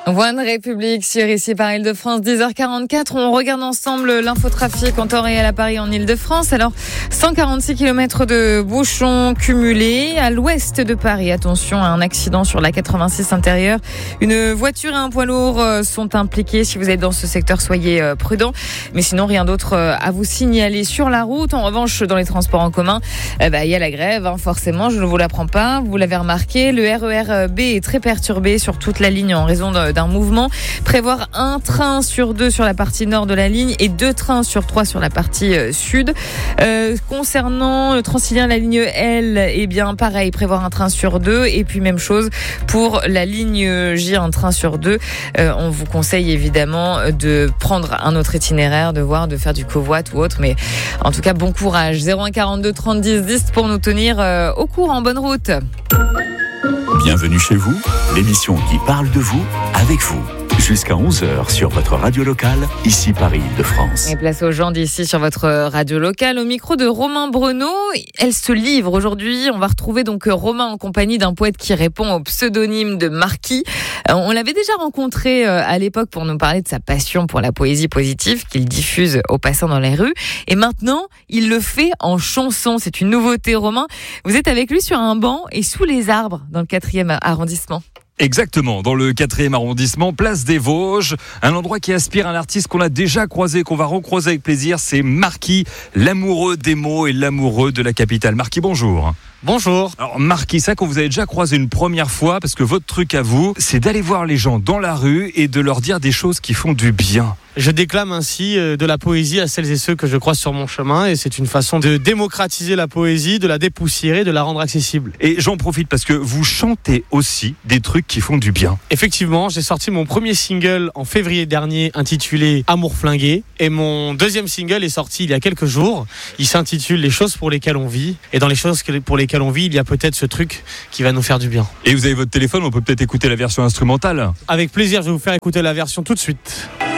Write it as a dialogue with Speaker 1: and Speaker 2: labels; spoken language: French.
Speaker 1: One République sur ici par Île-de-France, 10h44. On regarde ensemble l'infotrafic en temps réel à Paris en Île-de-France. Alors, 146 km de bouchons cumulés à l'ouest de Paris. Attention à un accident sur la 86 intérieure. Une voiture et un poids lourd sont impliqués. Si vous êtes dans ce secteur, soyez prudents. Mais sinon, rien d'autre à vous signaler sur la route. En revanche, dans les transports en commun, il y a la grève, forcément. Je ne vous l'apprends pas. Vous l'avez remarqué. Le RER B est très perturbé sur toute la ligne en raison d'un mouvement. Prévoir un train sur 2 sur la partie nord de la ligne et 2 trains sur 3 sur la partie sud. Concernant le Transilien, la ligne L, pareil, prévoir un train sur 2 et puis même chose pour la ligne J, un train sur 2. On vous conseille évidemment de prendre un autre itinéraire, de faire du covoit ou autre, mais en tout cas bon courage. 01 42 30 10 10 pour nous tenir au courant. Bonne route.
Speaker 2: Bienvenue chez vous, l'émission qui parle de vous, avec vous. Jusqu'à 11h sur votre radio locale, ici Paris Île-de-France.
Speaker 1: Et place aux gens d'ici sur votre radio locale. Au micro de Romain Breneau, elle se livre aujourd'hui. On va retrouver donc Romain en compagnie d'un poète qui répond au pseudonyme de Marquis. On l'avait déjà rencontré à l'époque pour nous parler de sa passion pour la poésie positive qu'il diffuse aux passants dans les rues. Et maintenant, il le fait en chanson. C'est une nouveauté, Romain. Vous êtes avec lui sur un banc et sous les arbres dans le 4e arrondissement.
Speaker 3: Exactement, dans le 4e arrondissement, place des Vosges, un endroit qui aspire à un artiste qu'on a déjà croisé, qu'on va recroiser avec plaisir, c'est Marquis, l'amoureux des mots et l'amoureux de la capitale. Marquis, bonjour.
Speaker 4: Bonjour.
Speaker 3: Alors Marquis, ça qu'on vous avez déjà croisé une première fois, parce que votre truc à vous, c'est d'aller voir les gens dans la rue et de leur dire des choses qui font du bien.
Speaker 4: Je déclame ainsi de la poésie à celles et ceux que je croise sur mon chemin, et c'est une façon de démocratiser la poésie, de la dépoussiérer, de la rendre accessible.
Speaker 3: Et j'en profite parce que vous chantez aussi des trucs qui font du bien.
Speaker 4: Effectivement, j'ai sorti mon premier single en février dernier intitulé Amour flingué, et mon deuxième single est sorti il y a quelques jours. Il s'intitule Les choses pour lesquelles on vit, et dans les choses pour lesquelles on vit, il y a peut-être ce truc qui va nous faire du bien.
Speaker 3: Et vous avez votre téléphone, on peut peut-être écouter la version instrumentale.
Speaker 4: Avec plaisir, je vais vous faire écouter la version tout de suite.